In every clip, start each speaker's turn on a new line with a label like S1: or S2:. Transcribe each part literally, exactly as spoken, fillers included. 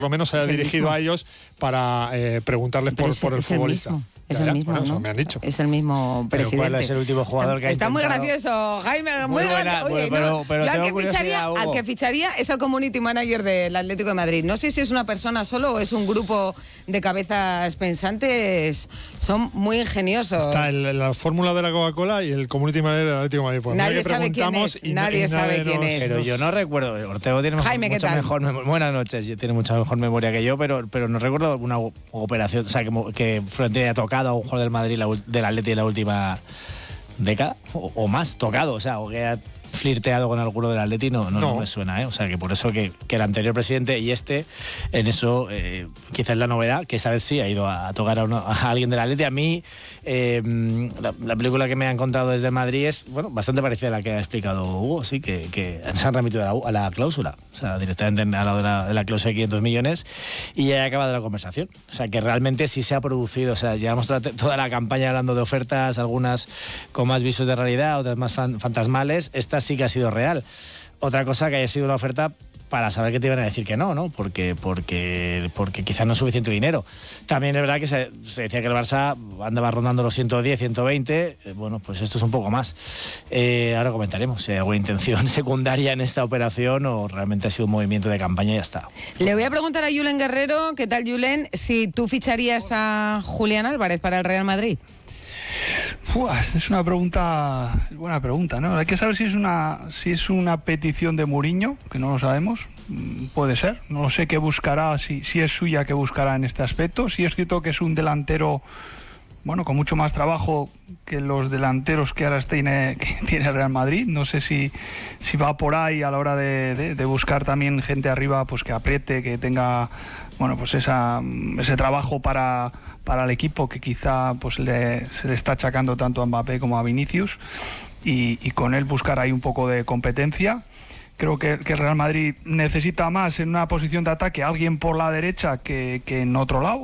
S1: por lo menos se haya dirigido
S2: mismo.
S1: a ellos para eh, preguntarles por,
S2: es,
S1: por el
S2: es
S1: futbolista.
S2: El mismo, es
S1: Ya,
S2: el
S1: ya,
S2: mismo,
S1: bueno,
S2: ¿no?
S1: eso me han dicho.
S2: Es el mismo
S3: Pero
S2: presidente.
S3: ¿cuál es el último jugador
S2: está,
S3: que ha
S2: Está muy
S3: intentado?
S2: gracioso, Jaime.
S3: Muy
S2: Muy
S3: buena,
S2: gracioso. Oye,
S3: pero-
S2: no,
S3: pero
S2: yo al
S3: tengo
S2: que,
S3: curiosidad,
S2: ficharía,
S3: Hugo.
S2: al que ficharía es el community manager del Atlético de Madrid. No sé si es una persona solo o es un grupo de cabezas pensantes. Son muy ingeniosos.
S1: Está el- la fórmula de la Coca-Cola y el community manager del Atlético de Madrid. Pues
S2: Nadie
S1: mira que
S2: sabe quién
S1: preguntamos
S2: es,
S1: y
S2: nadie
S1: y
S2: sabe quién
S1: nos-
S2: es.
S3: Pero yo no recuerdo, Ortego tiene mejor,
S2: Jaime, ¿qué
S3: mucha
S2: tal?
S3: mejor memoria. Buenas noches, tiene mucha mejor memoria que yo, pero, pero no recuerdo una o- operación, o sea, que, mo- que Florentino haya tocado a un jugador del Madrid, la ul- del Atleti en la última década, o, o más tocado, o sea, o que haya flirteado con alguno del Atleti, no, no, no.
S1: No.
S3: me suena, ¿eh? O sea, que por eso que, que el anterior presidente y este, en eso, eh, quizás la novedad, que esta vez sí ha ido a, a tocar a, uno, a alguien del Atleti. A mí, eh, la, la película que me han contado desde Madrid es, bueno, bastante parecida a la que ha explicado Hugo, sí, que, que se han remitido a la, a la cláusula, o sea, directamente a la de la, de la cláusula de quinientos millones, y ya ha acabado la conversación. O sea, que realmente sí se ha producido, o sea, llevamos toda, toda la campaña hablando de ofertas, algunas con más visos de realidad, otras más fan, fantasmales. Esta sí que ha sido real. Otra cosa que haya sido una oferta para saber que te iban a decir que no, ¿no? Porque, porque, porque quizás no es suficiente dinero. También es verdad que se, se decía que el Barça andaba rondando los ciento diez, ciento veinte. Eh, bueno, pues esto es un poco más. Eh, ahora comentaremos si hay alguna intención secundaria en esta operación o realmente ha sido un movimiento de campaña y ya está.
S2: Le voy a preguntar a Julen Guerrero, ¿qué tal, Julen? Si tú ficharías a Julián Álvarez para el Real Madrid.
S4: Pues es una pregunta, buena pregunta, ¿no? Hay que saber si es una si es una petición de Mourinho, que no lo sabemos, puede ser. No sé qué buscará, si, si es suya qué buscará en este aspecto. Si es cierto que es un delantero, bueno, con mucho más trabajo que los delanteros que ahora tiene, que tiene Real Madrid. No sé si, si va por ahí a la hora de, de, de buscar también gente arriba, pues que apriete, que tenga, bueno, pues esa, ese trabajo para, para el equipo que quizá pues le, se le está achacando tanto a Mbappé como a Vinicius, y, y con él buscar ahí un poco de competencia. Creo que, que el Real Madrid necesita más en una posición de ataque alguien por la derecha que, que en otro lado.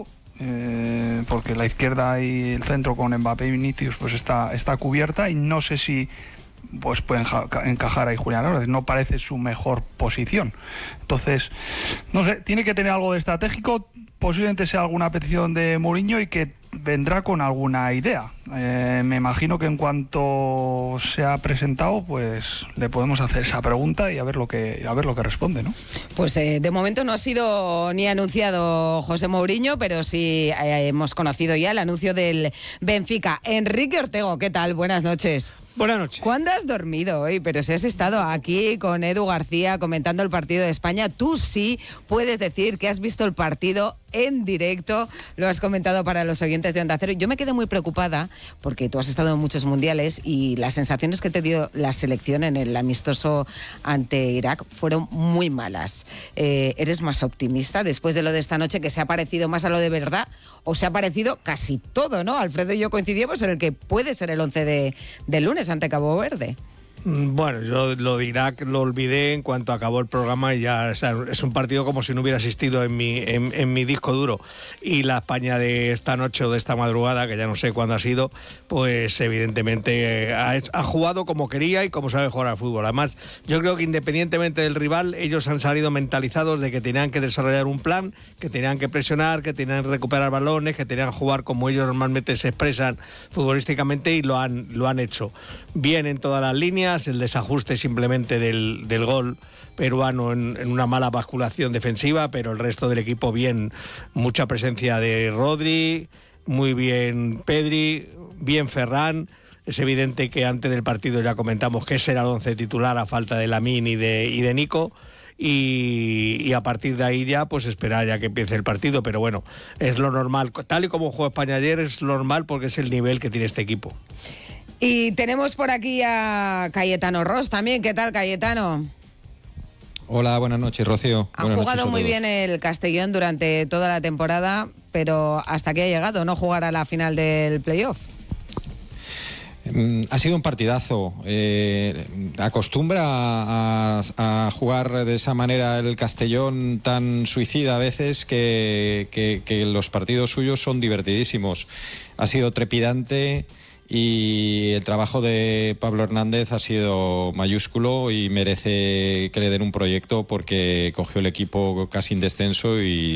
S4: Eh, porque la izquierda y el centro con Mbappé y Vinicius pues está, está cubierta, y no sé si pues puede encajar ahí Julián Álvarez. No parece su mejor posición. Entonces, no sé, tiene que tener algo de estratégico. Posiblemente sea alguna petición de Mourinho y que vendrá con alguna idea. Eh, me imagino que en cuanto se ha presentado, pues le podemos hacer esa pregunta y a ver lo que a ver lo que responde, ¿no?
S2: Pues eh, de momento no ha sido ni anunciado José Mourinho, pero sí eh, hemos conocido ya el anuncio del Benfica. Enrique Ortego, ¿qué tal? Buenas noches.
S5: Buenas noches.
S2: ¿Cuándo has dormido hoy? Pero si has estado aquí con Edu García comentando el partido de España, tú sí puedes decir que has visto el partido en directo, lo has comentado para los oyentes de Onda Cero. Yo me quedé muy preocupada porque tú has estado en muchos mundiales y las sensaciones que te dio la selección en el amistoso ante Irak fueron muy malas. Eh, ¿Eres más optimista después de lo de esta noche, que se ha parecido más a lo de verdad, o se ha parecido casi todo, ¿no? Alfredo y yo coincidimos en el que puede ser el once de, de lunes ante Cabo Verde.
S5: Bueno, yo lo de Irak lo olvidé en cuanto acabó el programa y ya, o sea, es un partido como si no hubiera existido en mi, en, en mi disco duro. Y la España de esta noche o de esta madrugada, que ya no sé cuándo ha sido, pues evidentemente ha, ha jugado como quería y como sabe jugar al fútbol. Además, yo creo que independientemente del rival, ellos han salido mentalizados de que tenían que desarrollar un plan, que tenían que presionar, que tenían que recuperar balones, que tenían que jugar como ellos normalmente se expresan futbolísticamente, y lo han, lo han hecho bien en todas las líneas. El desajuste simplemente del, del gol peruano en, en una mala basculación defensiva, pero el resto del equipo bien, mucha presencia de Rodri, muy bien Pedri, bien Ferran. Es evidente que antes del partido ya comentamos que ese era el once titular a falta de Lamín y de, y de Nico. Y, y a partir de ahí ya pues esperar ya que empiece el partido, pero bueno, es lo normal, tal y como jugó España ayer, es lo normal porque es el nivel que tiene este equipo.
S2: Y tenemos por aquí a Cayetano Ross también. ¿Qué tal, Cayetano?
S6: Hola, buenas noches, Rocío.
S2: Ha
S6: buenas
S2: jugado
S6: noches a
S2: muy
S6: todos.
S2: bien el Castellón durante toda la temporada, pero hasta aquí ha llegado, no jugar a la final del playoff.
S6: Mm, Ha sido un partidazo. Eh, acostumbra a, a jugar de esa manera el Castellón, tan suicida a veces, que, que, que los partidos suyos son divertidísimos. Ha sido trepidante y el trabajo de Pablo Hernández ha sido mayúsculo y merece que le den un proyecto porque cogió el equipo casi indescenso y